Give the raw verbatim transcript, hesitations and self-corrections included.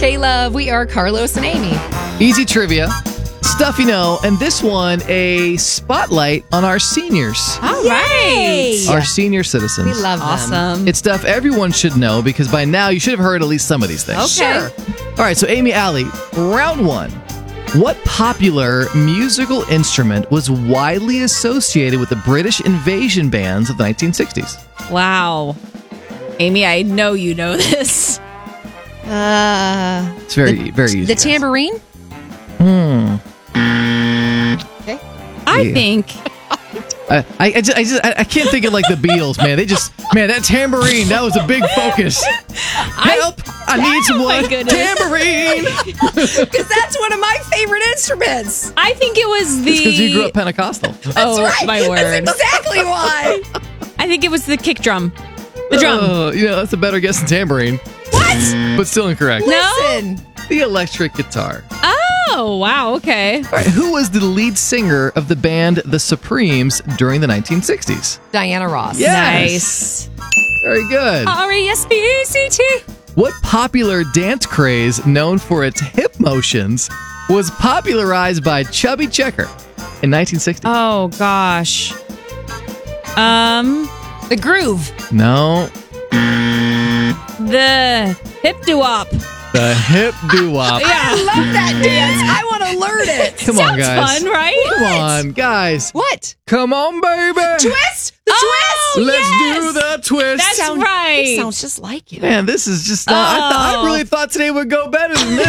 K-Love. We are Carlos and Amy. Easy trivia, stuff you know, and this one, a spotlight on our seniors. All right. Our senior citizens. We love them. Awesome. It's stuff everyone should know because by now you should have heard at least some of these things. Okay. Sure. All right, so Amy Alley, round one. What popular musical instrument was widely associated with the British invasion bands of the nineteen sixties? Wow. Amy, I know you know this. Uh, It's very, very easy. the guys. tambourine? Hmm. Okay. I Yeah. think I, I, I just, I, just I, I can't think of like the Beatles, man. They just, man, that tambourine, that was a big focus. Help! I, need some Oh my wood. goodness. Tambourine! Because that's one of my favorite instruments. I think it was the It's because you grew up Pentecostal. Oh Right. my word. That's exactly why. I think it was the kick drum. The drum. Oh, you know, that's a better guess than tambourine. What? But still incorrect. Listen. The electric guitar. Oh, wow. Okay. All right, who was the lead singer of the band The Supremes during the nineteen sixties? Diana Ross. Yes. Very good. R E S P E C T. What popular dance craze known for its hip motions was popularized by Chubby Checker in nineteen sixty? Oh, gosh. Um, The groove. No. the hip doo-wop. The hip doo-wop. Yeah. I love that dance. I want to learn it. Come on, Sounds guys. fun, right? Come on, guys. What? Come on, baby. Twist? The Oh, twist? Let's yes. do the twist. That's Sound- right. It sounds just like you. Man, this is just. Uh, I, th- I Oh. really thought today would go better than this.